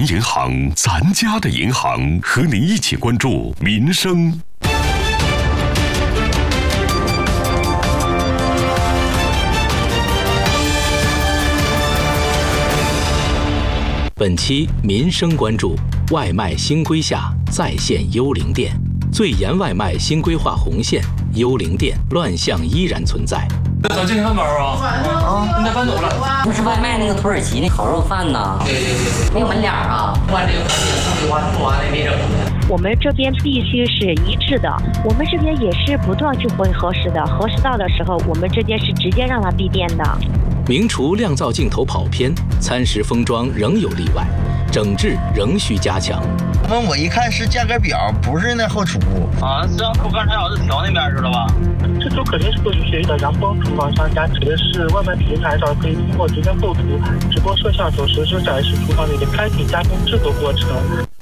民银行，咱家的银行，和您一起关注民生。 本期民生关注：外卖新规下再现幽灵店，最严外卖新规划红线，幽灵店乱象依然存在。 找健康饭包啊！你咋搬走了？ 不是外卖那个土耳其那烤肉饭呐？ 对， 没有门脸啊！ 换这个4花4花的没整。 我们这边必须是一致的，我们这边也是不断去核实的，核实到的时候，我们这边是直接让它闭店的。 名厨酿造镜头跑偏，餐食封装仍有例外，整治仍需加强。 我一看是价格表，不是那后厨啊，摄像头刚才好像是调那边去了吧？ 这就肯定是不允许的。阳光厨房商家指的是外卖平台上可以通过直接后厨直播摄像头实时展示厨房里的开品、加工、制作过程。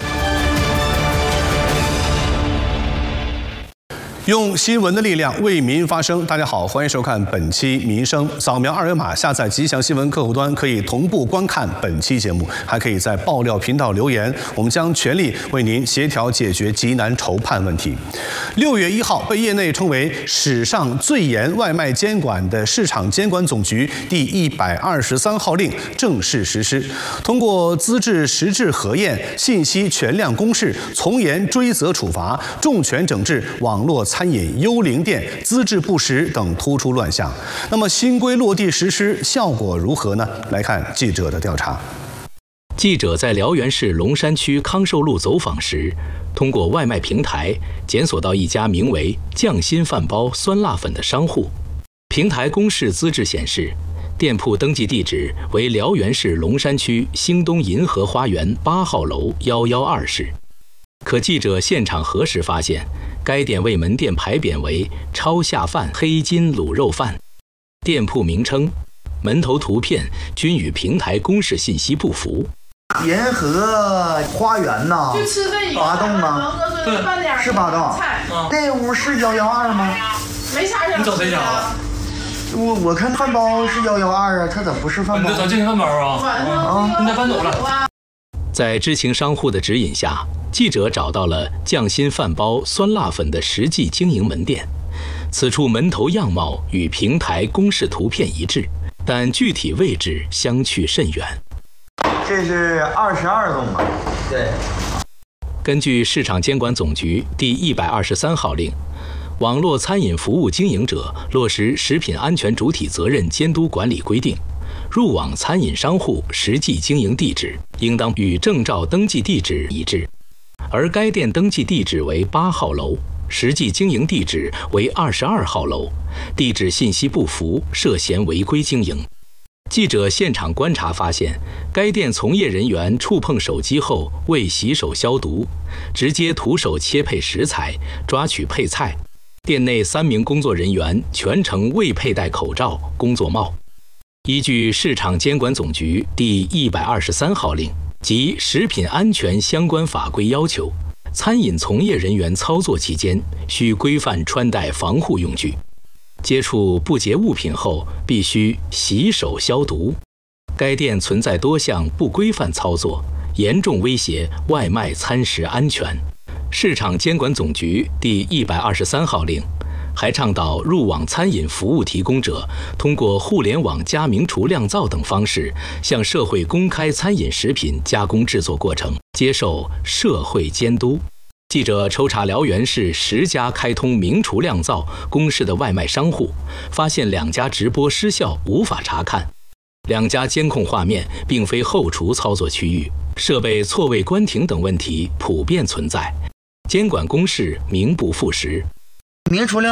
用新闻的力量为民发声。大家好，欢迎收看本期民生。扫描二维码下载吉祥新闻客户端，可以同步观看本期节目，还可以在爆料频道留言，我们将全力为您协调解决急难愁盼问题。6月1号，被业内称为史上最严外卖监管的市场监管总局第123号令正式实施。通过资质实质核验、信息全量公示、从严追责处罚，重拳整治网络餐饮幽灵店资质不实等突出乱象。那么新规落地实施效果如何呢？来看记者的调查。 记者在辽源市龙山区康寿路走访时，通过外卖平台检索到一家名为匠心饭包酸辣粉的商户。平台公示资质显示，店铺登记地址为辽源市龙山区兴东银河花园8号楼112室。可记者现场核实发现，该店为门店牌匾为超下饭黑金卤肉饭，店铺名称、门头图片均与平台公示信息不符。 银河花园呐， 就吃这一个 8栋吗？ 对， 是8栋。那屋是112吗？ 没啥人。 你找谁家啊？ 我看饭包是112啊，它咋不是饭包？ 你找健康饭包啊？你咋搬走了？ 在知情商户的指引下，记者找到了匠心饭包酸辣粉的实际经营门店。此处门头样貌与平台公示图片一致，但具体位置相去甚远。 这是22栋吧？对。 根据市场监管总局第123号令，网络餐饮服务经营者落实食品安全主体责任监督管理规定，入网餐饮商户实际经营地址应当与证照登记地址一致，而该店登记地址为8号楼，实际经营地址为22号楼，地址信息不符，涉嫌违规经营。记者现场观察发现，该店从业人员触碰手机后未洗手消毒，直接徒手切配食材、抓取配菜。店内3名工作人员全程未佩戴口罩、工作帽。依据市场监管总局第123号令及食品安全相关法规要求，餐饮从业人员操作期间需规范穿戴防护用具，接触不洁物品后必须洗手消毒。该店存在多项不规范操作，严重威胁外卖餐食安全。市场监管总局第123号令还倡导入网餐饮服务提供者通过互联网加名厨酿造等方式，向社会公开餐饮食品加工制作过程，接受社会监督。记者抽查辽源市10家开通名厨酿造公示的外卖商户，发现2家直播失效，无法查看；2家监控画面并非后厨操作区域，设备错位关停等问题普遍存在，监管公示名不副实。 名厨酿